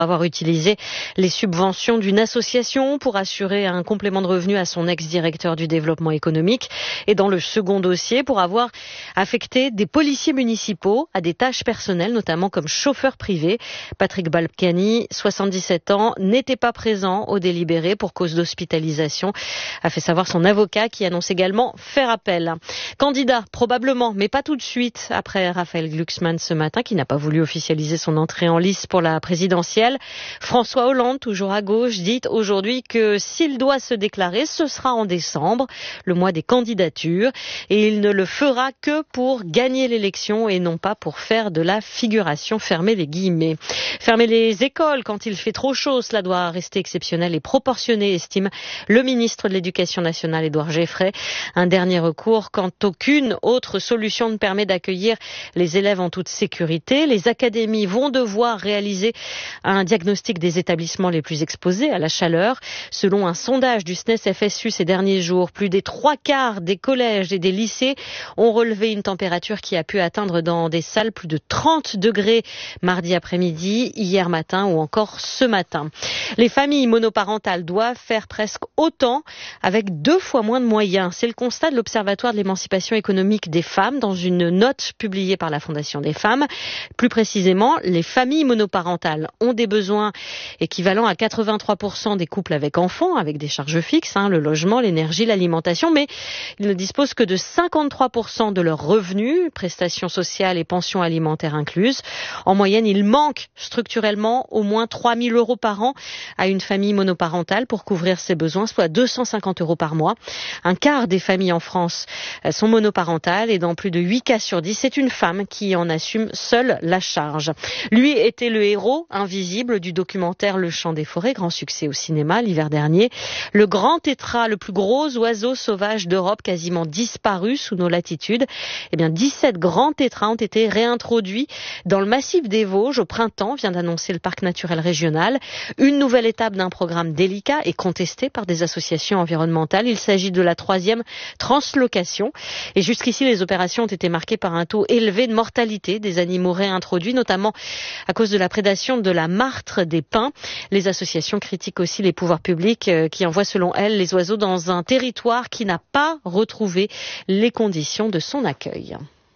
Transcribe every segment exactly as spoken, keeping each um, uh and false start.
avoir utilisé les subventions d'une association pour assurer un complément de revenu à son ex-directeur du développement économique. Et dans le second dossier, pour avoir affecté des policiers municipaux à des tâches personnelles, notamment comme chauffeur privé. Patrick Balkany, soixante-dix-sept ans, n'était pas présent au délibéré pour cause d'hospitalisation, a fait savoir son avocat qui annonce également faire appel. Candidat, probablement, mais pas tout de suite, après Raphaël Glucksmann ce matin, qui n'a pas voulu officialiser son entrée en lice pour la présidentielle. François Hollande, toujours à gauche, dit aujourd'hui que s'il doit se déclarer, ce sera en décembre, le mois des candidatures, et il ne le fera que pour gagner l'élection et non pas pour faire de la figuration, fermer les guillemets. Fermer les écoles quand il fait trop chaud, cela doit rester exceptionnel et proportionné, estime le ministre de l'Éducation nationale, Édouard Geffray. Un dernier recours quand aucune autre solution ne permet d'accueillir les élèves en toute sécurité. Les académies vont devoir réaliser un diagnostic des établissements les plus exposés à la chaleur. Selon un sondage du S N E S F S U ces derniers jours, plus des trois quarts des collèges et des lycées ont relevé une température qui a pu atteindre dans des salles plus de trente degrés mardi après-midi, hier matin ou encore ce matin. Les familles monoparentales doivent faire presque autant avec deux fois moins de moyens. C'est le constat de l'Observatoire de l'émancipation économique des femmes dans une note publiée par la Fondation des femmes. Plus précisément, les familles monoparentales ont des besoins équivalents à quatre-vingt-trois pour cent des couples avec enfants, avec des charges fixes, hein, le logement, l'énergie, l'alimentation, mais ils ne disposent que de cinquante-trois pour cent de leurs revenus, prestations sociales et pensions alimentaires incluses. En moyenne, il manque structurellement au moins trois mille euros par an à une famille monoparentale pour couvrir ses besoins, soit deux cent cinquante euros par mois. Un quart des familles en France sont monoparentales et dans plus de huit cas sur dix, c'est une femme qui en assume seule la charge. Lui était le héros invisible du documentaire Le Chant des forêts, grand succès au cinéma l'hiver dernier. Le grand tétras, le plus gros oiseau sauvage d'Europe, quasiment disparu sous nos latitudes. Eh bien, dix-sept grands tétras ont été réintroduits dans le massif des Vosges au printemps, vient d'annoncer le parc naturel régional. Une nouvelle étape d'un programme délicat et contesté par des associations environnementales. Il s'agit de la troisième translocation. Et jusqu'ici, les opérations ont été marquées par un taux élevé de mortalité des animaux réintroduits, notamment à cause de la prédation de la martre des pins. Les associations critiquent aussi les pouvoirs publics qui envoient, selon elles, les oiseaux dans un territoire qui n'a pas retrouvé les conditions de son accueil.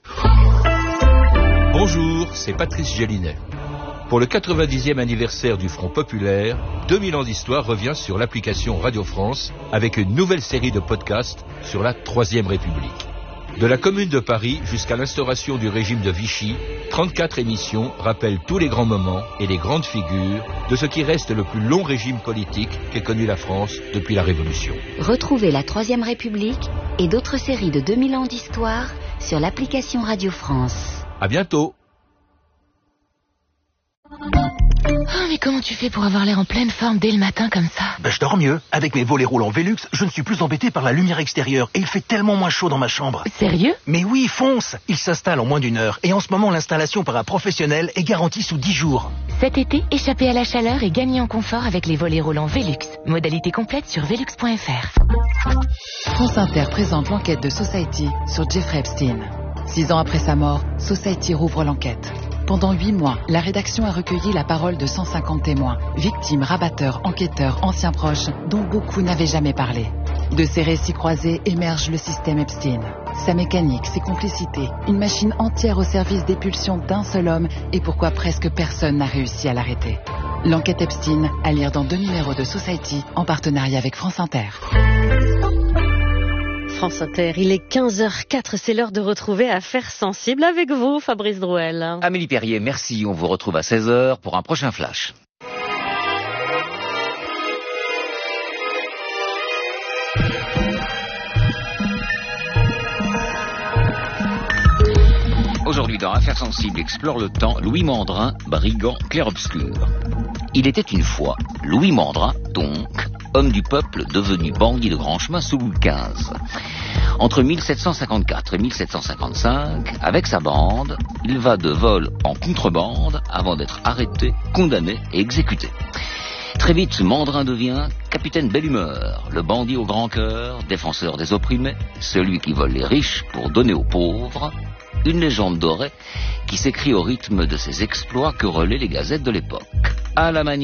Bonjour, c'est Patrice Gélinet. Pour le quatre-vingt-dixième anniversaire du Front Populaire, deux mille ans d'histoire revient sur l'application Radio France avec une nouvelle série de podcasts sur la Troisième République. De la Commune de Paris jusqu'à l'instauration du régime de Vichy, trente-quatre émissions rappellent tous les grands moments et les grandes figures de ce qui reste le plus long régime politique qu'ait connu la France depuis la Révolution. Retrouvez la Troisième République et d'autres séries de deux mille ans d'histoire sur l'application Radio France. À bientôt. Oh, mais comment tu fais pour avoir l'air en pleine forme dès le matin comme ça? Ben, je dors mieux. Avec mes volets roulants Velux, je ne suis plus embêté par la lumière extérieure et il fait tellement moins chaud dans ma chambre. Sérieux? Mais oui, fonce! Il s'installe en moins d'une heure et en ce moment, l'installation par un professionnel est garantie sous dix jours. Cet été, échappez à la chaleur et gagnez en confort avec les volets roulants Velux. Modalité complète sur velux point f r. France Inter présente l'enquête de Society sur Jeffrey Epstein. Six ans après sa mort, Society rouvre l'enquête. Pendant huit mois, la rédaction a recueilli la parole de cent cinquante témoins, victimes, rabatteurs, enquêteurs, anciens proches, dont beaucoup n'avaient jamais parlé. De ces récits croisés émerge le système Epstein. Sa mécanique, ses complicités, une machine entière au service des pulsions d'un seul homme et pourquoi presque personne n'a réussi à l'arrêter. L'enquête Epstein, à lire dans deux numéros de Society, en partenariat avec France Inter. France Inter, il est quinze heures quatre, c'est l'heure de retrouver Affaires sensibles avec vous, Fabrice Drouel. Amélie Perrier, merci. On vous retrouve à seize heures pour un prochain flash. Aujourd'hui, dans Affaires sensibles, explore le temps Louis Mandrin, brigand clair-obscur. Il était une fois Louis Mandrin, donc, homme du peuple devenu bandit de grand chemin sous Louis quinze. Entre mille sept cent cinquante-quatre et mille sept cent cinquante-cinq, avec sa bande, il va de vol en contrebande avant d'être arrêté, condamné et exécuté. Très vite, Mandrin devient capitaine belle humeur, le bandit au grand cœur, défenseur des opprimés, celui qui vole les riches pour donner aux pauvres, Une légende dorée qui s'écrit au rythme de ses exploits que relaient les gazettes de l'époque. À la manière